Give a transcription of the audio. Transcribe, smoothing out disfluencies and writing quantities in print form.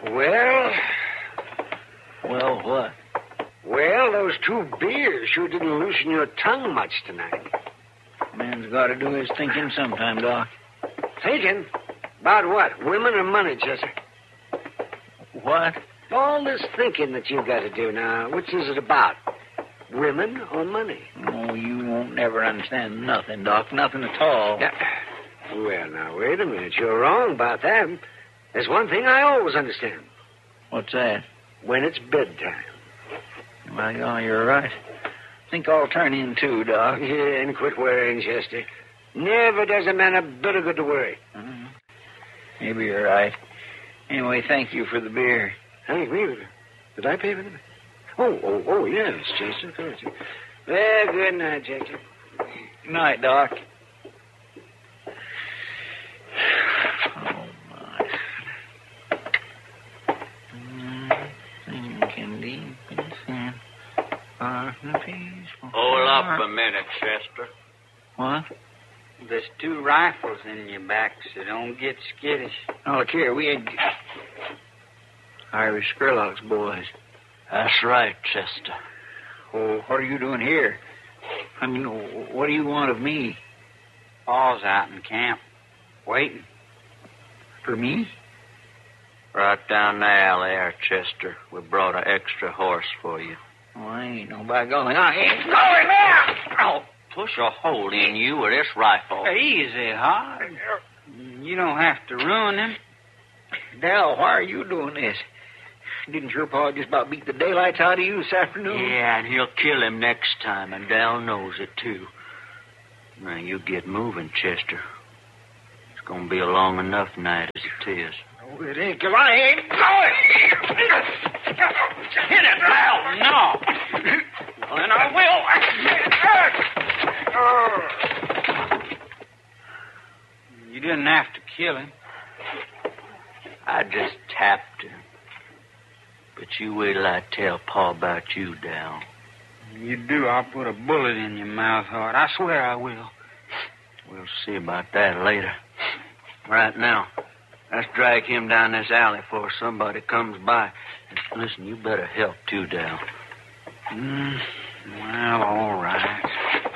Well... Well, what? Well, those 2 beers sure didn't loosen your tongue much tonight. Man's got to do his thinking sometime, Doc. Thinking? About what? Women or money, Chester? What? All this thinking that you've got to do now, which is it about? Women or money? Oh, you won't never understand nothing, Doc. Nothing at all. Yeah. Well, now, wait a minute. You're wrong about that. There's one thing I always understand. What's that? When it's bedtime. Well, yeah, you're right. Think I'll turn in, too, Doc. Yeah, and quit worrying, Chester. Never does a man a bit of good to worry. Maybe you're right. Anyway, thank you for the beer. Thank me. Did I pay for them? Oh, yes, Chester. Of course. Well, good night, Chester. Good night, Doc. Oh, my. Thinking deep inside. Hold up a minute, Chester. What? There's 2 rifles in your back, so don't get skittish. Oh, look here, we ain't... Irish Skurlock's boys. That's right, Chester. Oh, what are you doing here? I mean, what do you want of me? Paul's out in camp, waiting. For me? Right down the alley there, Chester. We brought an extra horse for you. Oh, I ain't no by golly. I ain't going there! Oh, push a hole in you with this rifle. Easy, Hard. You don't have to ruin him. Dal, why are you doing this? Didn't your pa just about beat the daylights out of you this afternoon? Yeah, and he'll kill him next time, and Dal knows it, too. Now, you get moving, Chester. It's going to be a long enough night as it is. No, it ain't, 'cause I ain't going! Hit it, Dal! No! Then I will. You didn't have to kill him. I just tapped him. But you wait till I tell Pa about you, Dal. You do, I'll put a bullet in your mouth, Hard. I swear I will. We'll see about that later. Right now, let's drag him down this alley before somebody comes by. And listen, you better help, too, Dal. Well, all right.